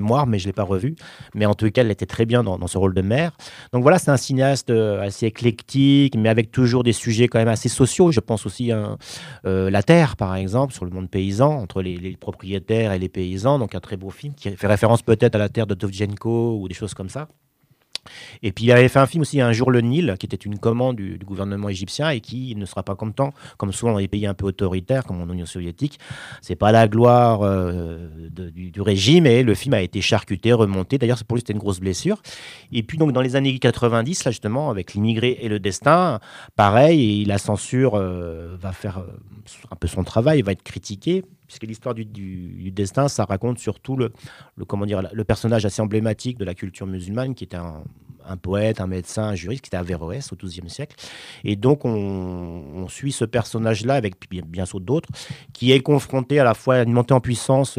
mémoire, mais je ne l'ai pas revu. Mais en tout cas, elle était très bien dans ce rôle de mère. Donc voilà, c'est un cinéaste assez éclectique, mais avec toujours des sujets quand même assez sociaux. Je pense aussi à La Terre, par exemple, sur le monde paysan, entre les propriétaires et les paysans. Donc un très beau film qui fait référence peut-être à La Terre de Dovzhenko ou des choses comme ça. Et puis il avait fait un film aussi, Un jour le Nil, qui était une commande du gouvernement égyptien et qui ne sera pas content, comme souvent dans les pays un peu autoritaires, comme en Union soviétique. C'est pas la gloire du régime, et le film a été charcuté, remonté. D'ailleurs, pour lui, c'était une grosse blessure. Et puis donc dans les années 90, là justement, avec L'Immigré et le Destin, pareil, et la censure va faire un peu son travail, va être critiquée. Puisque l'histoire du destin, ça raconte surtout comment dire, le personnage assez emblématique de la culture musulmane, qui était un poète, un médecin, un juriste, qui était Averroès au XIIe siècle. Et donc, on suit ce personnage-là, avec bien sûr d'autres, qui est confronté à la fois à une montée en puissance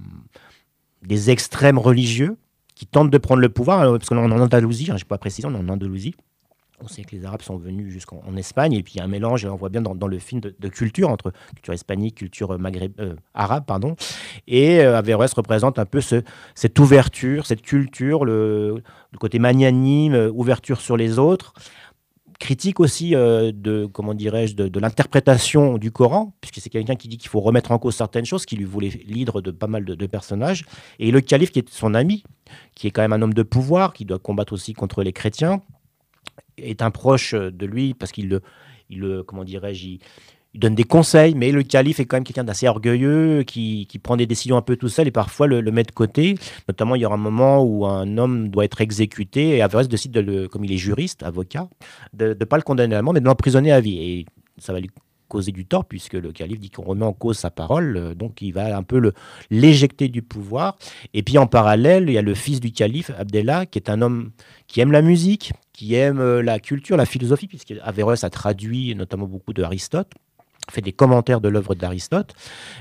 des extrêmes religieux, qui tentent de prendre le pouvoir, parce qu'on est en Andalousie, je ne sais pas préciser, on est en Andalousie. On sait que les Arabes sont venus jusqu'en Espagne, et puis il y a un mélange, on voit bien dans le film, de culture, entre culture hispanique, culture arabe, pardon. Et Averroès représente un peu cette ouverture, cette culture, le côté magnanime, ouverture sur les autres. Critique aussi comment dirais-je, de l'interprétation du Coran, puisque c'est quelqu'un qui dit qu'il faut remettre en cause certaines choses, qui lui voulait l'hydre de pas mal de personnages. Et le calife, qui est son ami, qui est quand même un homme de pouvoir, qui doit combattre aussi contre les chrétiens, est un proche de lui, parce comment dirais-je, il donne des conseils, mais le calife est quand même quelqu'un d'assez orgueilleux, qui prend des décisions un peu tout seul et parfois le met de côté. Notamment, il y aura un moment où un homme doit être exécuté et Averroès décide, comme il est juriste, avocat, de ne pas le condamner à mort, mais de l'emprisonner à vie. Et ça va lui causer du tort, puisque le calife dit qu'on remet en cause sa parole, donc il va un peu l'éjecter du pouvoir. Et puis en parallèle, il y a le fils du calife, Abdallah, qui est un homme qui aime la musique, qui aime la culture, la philosophie, puisque Averroès a traduit notamment beaucoup d'Aristote, fait des commentaires de l'œuvre d'Aristote.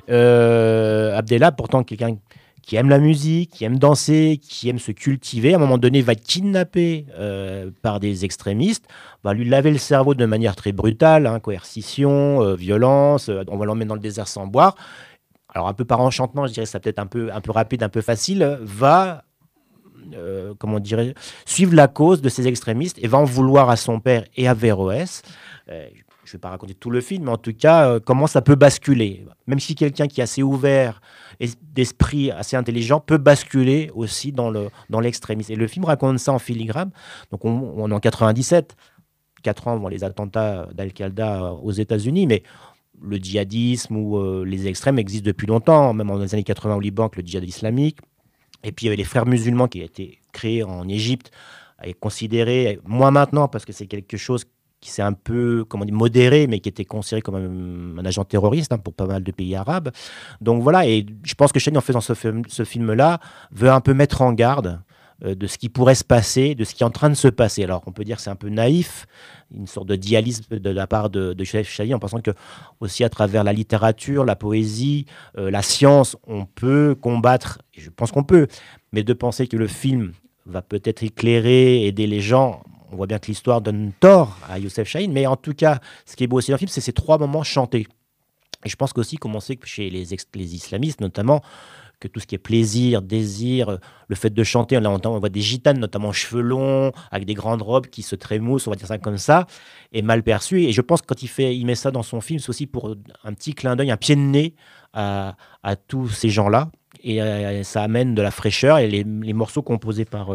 Abdallah, pourtant quelqu'un qui aime la musique, qui aime danser, qui aime se cultiver, à un moment donné va être kidnappé par des extrémistes, va lui laver le cerveau de manière très brutale, coercition, violence, on va l'emmener dans le désert sans boire. Alors un peu par enchantement, je dirais, ça peut-être un peu rapide, un peu facile, va comment dirais, suivre la cause de ces extrémistes et va en vouloir à son père et à Averroès. Je ne vais pas raconter tout le film, mais en tout cas, comment ça peut basculer. Même si quelqu'un qui est assez ouvert et d'esprit assez intelligent peut basculer aussi dans l'extrémisme. Et le film raconte ça en filigrane. Donc on est en 97, 4 ans avant les attentats d'Al-Qaïda aux États-Unis, mais le djihadisme ou les extrêmes existent depuis longtemps, même dans les années 80 au Liban, avec le djihad islamique. Et puis il y avait les frères musulmans qui a été créés en Égypte, et considéré, moins maintenant parce que c'est quelque chose qui s'est un peu, comment dire, modéré, mais qui était considéré comme un agent terroriste pour pas mal de pays arabes. Donc voilà, et je pense que Chani, en faisant ce film-là, veut un peu mettre en garde de ce qui pourrait se passer, de ce qui est en train de se passer. Alors on peut dire que c'est un peu naïf, une sorte de dialyse de la part de Youssef Chahine, en pensant que aussi à travers la littérature, la poésie, la science, on peut combattre, et je pense qu'on peut, mais de penser que le film va peut-être éclairer, aider les gens. On voit bien que l'histoire donne tort à Youssef Chahine, mais en tout cas, ce qui est beau aussi dans le film, c'est ces 3 moments chantés. Et je pense qu'aussi, comme on sait que chez les islamistes notamment, que tout ce qui est plaisir, désir, le fait de chanter, on voit des gitanes, notamment cheveux longs, avec des grandes robes qui se trémoussent, on va dire ça comme ça, est mal perçu. Et je pense que quand il met ça dans son film, c'est aussi pour un petit clin d'œil, un pied de nez à tous ces gens-là. Et ça amène de la fraîcheur. Et les morceaux composés par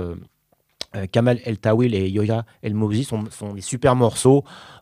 Kamal El Tawil et Yoya El Mouzi sont des super morceaux.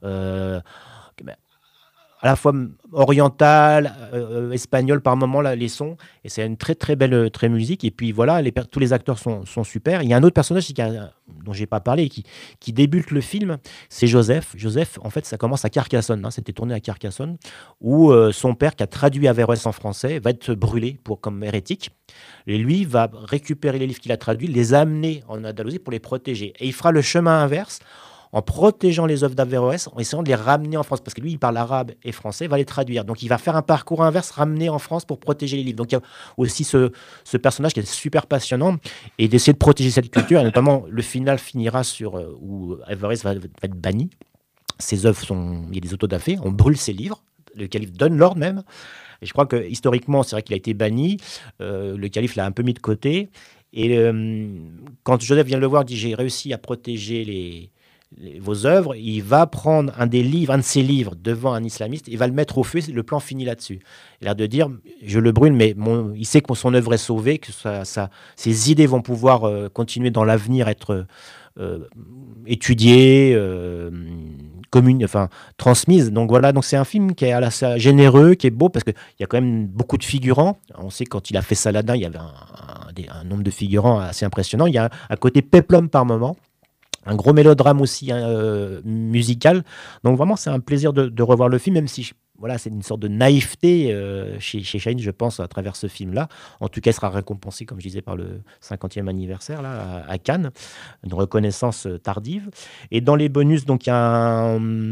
À la fois oriental, espagnol par moment, là, les sons, et c'est une très très belle très musique. Et puis voilà, tous les acteurs sont super. Il y a un autre personnage dont j'ai pas parlé, qui débute le film, c'est Joseph. Joseph, en fait, ça commence à Carcassonne, c'était tourné à Carcassonne, où son père, qui a traduit Averroès en français, va être brûlé comme hérétique. Et lui va récupérer les livres qu'il a traduits, les amener en Andalousie pour les protéger. Et il fera le chemin inverse, en protégeant les œuvres d'Averroès, en essayant de les ramener en France, parce que lui, il parle arabe et français, il va les traduire. Donc, il va faire un parcours inverse, ramener en France pour protéger les livres. Donc, il y a aussi ce personnage qui est super passionnant, et d'essayer de protéger cette culture, et notamment, le final finira où Averroès va être banni. Ses œuvres il y a des autodafés, on brûle ses livres, le calife donne l'ordre même. Et je crois que historiquement, c'est vrai qu'il a été banni. Le calife l'a un peu mis de côté. Et quand Joseph vient le voir, il dit: j'ai réussi à protéger vos œuvres. Il va prendre un de ses livres devant un islamiste, il va le mettre au feu, le plan finit là-dessus. Il a l'air de dire: je le brûle, mais il sait que son œuvre est sauvée, que ses idées vont pouvoir continuer dans l'avenir, être étudiées, transmises. Donc voilà, donc c'est un film qui est assez généreux, qui est beau, parce qu'il y a quand même beaucoup de figurants. On sait que quand il a fait Saladin, il y avait un nombre de figurants assez impressionnant. Il y a un côté péplum par moment. Un gros mélodrame aussi musical. Donc vraiment, c'est un plaisir de revoir le film, même si voilà, c'est une sorte de naïveté chez Chahine, je pense, à travers ce film-là. En tout cas, il sera récompensé, comme je disais, par le 50e anniversaire là, à Cannes, une reconnaissance tardive. Et dans les bonus, donc, il y a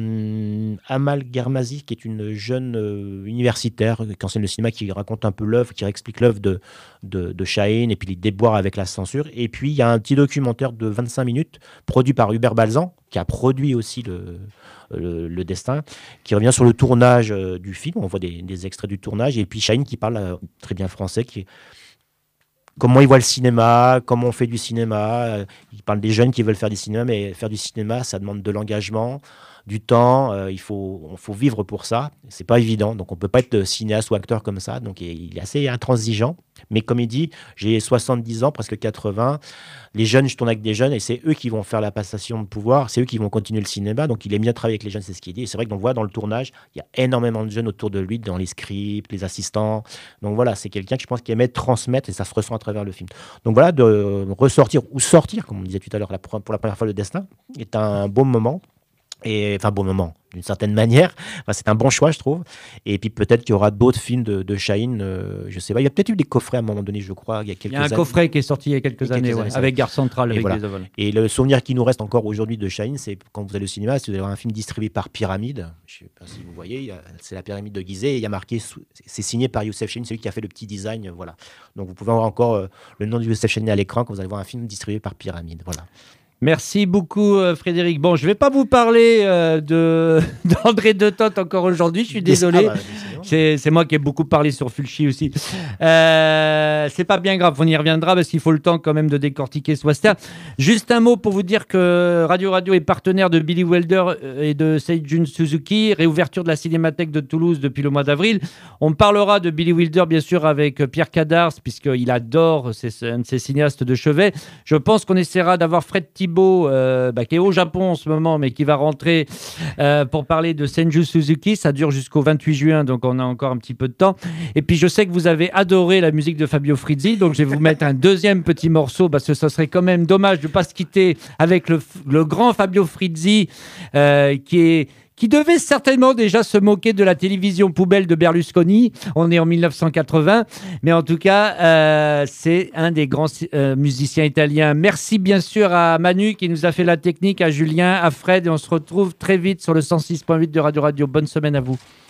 Amal Germazi, qui est une jeune universitaire qui enseigne le cinéma, qui raconte un peu l'œuvre, qui explique l'œuvre de Chahine, et puis les déboires avec la censure. Et puis, il y a un petit documentaire de 25 minutes, produit par Hubert Balzan, qui a produit aussi le Destin, qui revient sur le tournage du film. On voit des extraits du tournage, et puis Chahine qui parle très bien français, comment il voit le cinéma, comment on fait du cinéma. Il parle des jeunes qui veulent faire du cinéma, mais faire du cinéma, ça demande de l'engagement, du temps, il faut vivre pour ça. C'est pas évident, donc on peut pas être cinéaste ou acteur comme ça. Donc il est assez intransigeant. Mais comme il dit, j'ai 70 ans, presque 80. Les jeunes, je tourne avec des jeunes, et c'est eux qui vont faire la passation de pouvoir, c'est eux qui vont continuer le cinéma. Donc il aime bien travailler avec les jeunes, c'est ce qu'il dit. Et c'est vrai qu'on voit dans le tournage, il y a énormément de jeunes autour de lui, dans les scripts, les assistants. Donc voilà, c'est quelqu'un que je pense qui aimait transmettre, et ça se ressent à travers le film. Donc voilà, de ressortir ou sortir, comme on disait tout à l'heure, pour la première fois, le Destin est un beau moment. Bon moment, d'une certaine manière. C'est un bon choix, je trouve. Et puis peut-être qu'il y aura d'autres films de Chahine, je sais pas. Il y a peut-être eu des coffrets à un moment donné, je crois, il y a quelques années. Il y a un coffret qui est sorti il y a quelques années, avec Gare Centrale, avec voilà. des ovoles. Et le souvenir qui nous reste encore aujourd'hui de Chahine, c'est quand vous allez au cinéma, si vous allez voir un film distribué par Pyramide, je sais pas si vous voyez, c'est la Pyramide de Gizeh, et il y a marqué, c'est signé par Youssef Chahine, celui qui a fait le petit design, voilà. Donc vous pouvez avoir encore le nom de Youssef Chahine à l'écran quand vous allez voir un film distribué par Pyramide, voilà. Merci beaucoup, Frédéric. Bon, je ne vais pas vous parler d'André de Toth encore aujourd'hui, je suis désolé. C'est moi qui ai beaucoup parlé sur Fulci aussi. C'est pas bien grave, on y reviendra parce qu'il faut le temps quand même de décortiquer ce western. Juste un mot pour vous dire que Radio est partenaire de Billy Wilder et de Seijun Suzuki, réouverture de la Cinémathèque de Toulouse depuis le mois d'avril. On parlera de Billy Wilder, bien sûr, avec Pierre Cadars, puisqu'il adore, c'est un de ses cinéastes de chevet. Je pense qu'on essaiera d'avoir Fred Thibault, qui est au Japon en ce moment, mais qui va rentrer pour parler de Seijun Suzuki. Ça dure jusqu'au 28 juin, donc on a encore un petit peu de temps. Et puis, je sais que vous avez adoré la musique de Fabio Frizzi, donc je vais vous mettre un deuxième petit morceau, parce que ce serait quand même dommage de ne pas se quitter avec le grand Fabio Frizzi, qui devait certainement déjà se moquer de la télévision poubelle de Berlusconi. On est en 1980, mais en tout cas, c'est un des grands musiciens italiens. Merci bien sûr à Manu qui nous a fait la technique, à Julien, à Fred, et on se retrouve très vite sur le 106.8 de Radio. Bonne semaine à vous.